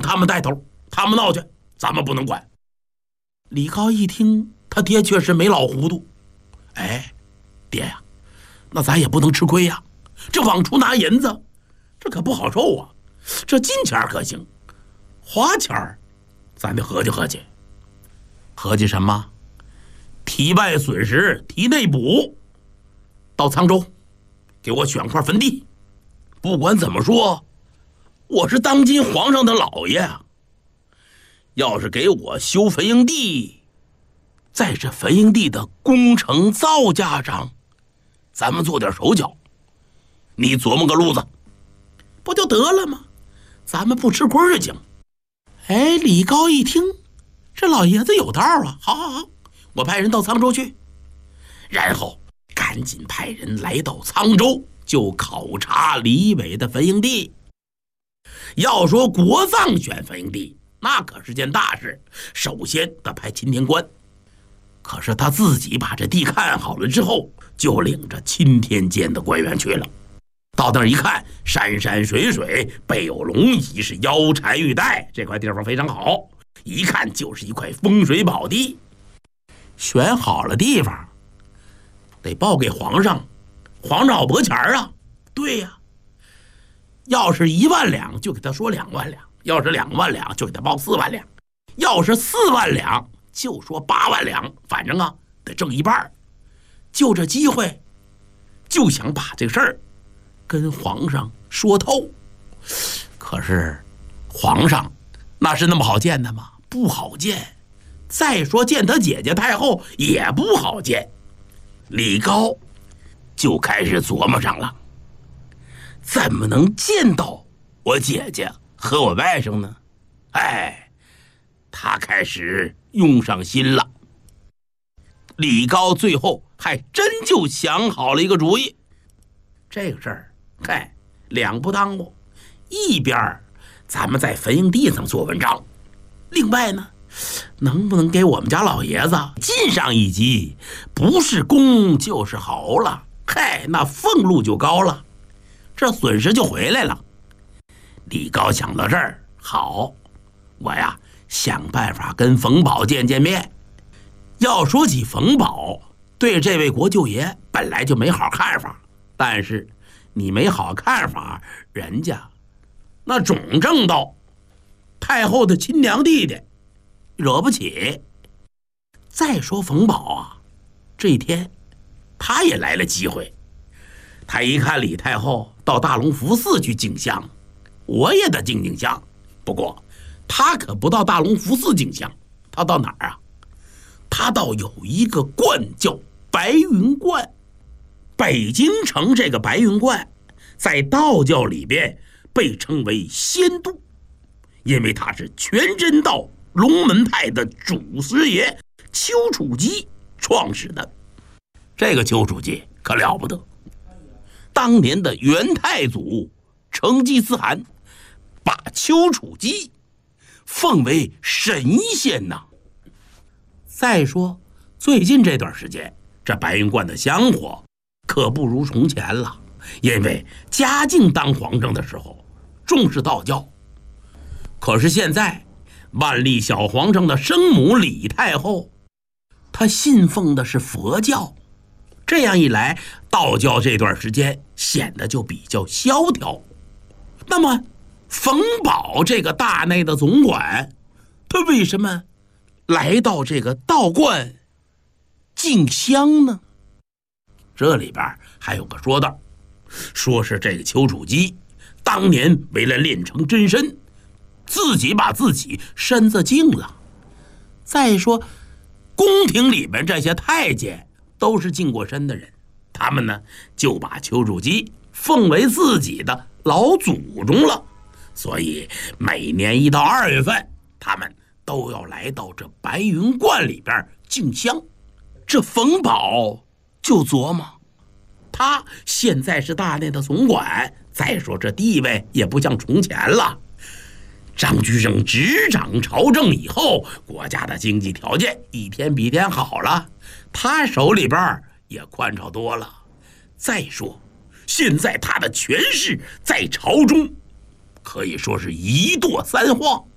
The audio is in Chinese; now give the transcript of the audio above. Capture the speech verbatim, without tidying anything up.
他们带头，他们闹去，咱们不能管。李高一听，他爹确实没老糊涂。哎，爹呀，那咱也不能吃亏呀，这往出拿银子，这可不好受啊。这金钱可行，花钱咱得合计合计。合计什么？体外损失，体内补。到沧州，给我选块坟地。不管怎么说，我是当今皇上的老爷啊。要是给我修坟营地，在这坟营地的工程造价上，咱们做点手脚。你琢磨个路子，不就得了吗？咱们不吃亏就行。哎，李高一听，这老爷子有道啊！好好好，我派人到沧州去，然后赶紧派人来到沧州，就考察李伟的坟营地。要说国葬选坟营地，那可是件大事，首先得派钦天官。可是他自己把这地看好了之后，就领着钦天监的官员去了。到那儿一看，山山水水，背有龙脊，是腰缠玉带，这块地方非常好，一看就是一块风水宝地。选好了地方，得报给皇上，皇上好拨钱啊。对呀、啊，要是一万两就给他说两万两，要是两万两就给他报四万两，要是四万两就说八万两，反正啊得挣一半。就这机会，就想把这个事儿跟皇上说透。可是皇上那是那么好见的吗？不好见。再说见他姐姐太后也不好见。李高就开始琢磨上了，怎么能见到我姐姐和我外甥呢？哎，他开始用上心了。李高最后还真就想好了一个主意。这个事儿，嗨，两不耽误。一边咱们在坟营地上做文章，另外呢，能不能给我们家老爷子进上一级，不是公就是豪了，嗨，那俸禄就高了，这损失就回来了。李高想到这儿，好，我呀想办法跟冯保见见面。要说起冯保，对这位国舅爷本来就没好看法，但是你没好看法，人家那总正道太后的亲娘弟弟，惹不起。再说冯保啊，这一天他也来了机会。他一看李太后到大隆福寺去敬香，我也得敬敬香。不过他可不到大隆福寺敬香，他到哪儿啊？他倒有一个观叫白云观。北京城这个白云观在道教里边被称为仙都，因为他是全真道龙门派的祖师爷丘处机创始的。这个丘处机可了不得，当年的元太祖成吉思汗把丘处机奉为神仙呐。再说最近这段时间，这白云观的香火可不如从前了，因为嘉靖当皇上的时候重视道教，可是现在万历小皇上的生母李太后，她信奉的是佛教，这样一来，道教这段时间显得就比较萧条。那么冯保这个大内的总管，他为什么来到这个道观敬香呢？这里边还有个说道，说是这个丘处机当年为了练成真身，自己把自己身子净了。再说宫廷里面这些太监都是净过身的人，他们呢就把丘处机奉为自己的老祖宗了，所以每年一到二月份，他们都要来到这白云观里边敬香。这冯保就琢磨，他现在是大内的总管，再说这地位也不像从前了。张居正执掌朝政以后，国家的经济条件一天比一天好了，他手里边也宽敞多了。再说现在他的权势在朝中可以说是一跺三晃，